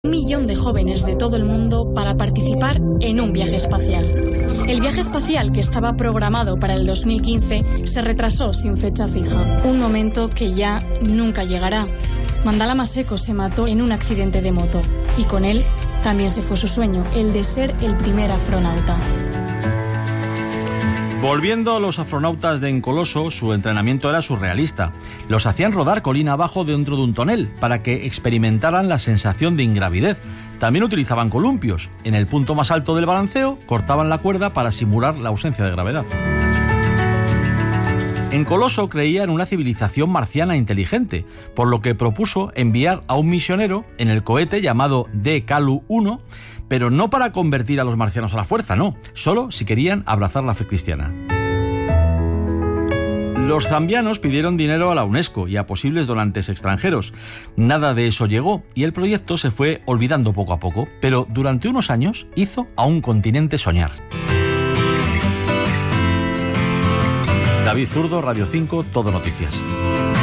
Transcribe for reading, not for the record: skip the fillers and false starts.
1 millón de jóvenes de todo el mundo para participar en un viaje espacial. El viaje espacial, que estaba programado para el 2015, se retrasó sin fecha fija. Un momento que ya nunca llegará. Mandala Maseko se mató en un accidente de moto y con él también se fue su sueño, el de ser el primer astronauta. Volviendo a los astronautas de Encoloso, su entrenamiento era surrealista. Los hacían rodar colina abajo dentro de un tonel para que experimentaran la sensación de ingravidez. También utilizaban columpios. En el punto más alto del balanceo, cortaban la cuerda para simular la ausencia de gravedad. Encoloso creía en una civilización marciana inteligente, por lo que propuso enviar a un misionero en el cohete llamado DKLU-1, pero no para convertir a los marcianos a la fuerza, no, solo si querían abrazar la fe cristiana. Los zambianos pidieron dinero a la UNESCO y a posibles donantes extranjeros. Nada de eso llegó y el proyecto se fue olvidando poco a poco, pero durante unos años hizo a un continente soñar. David Zurdo, Radio 5, Todo Noticias.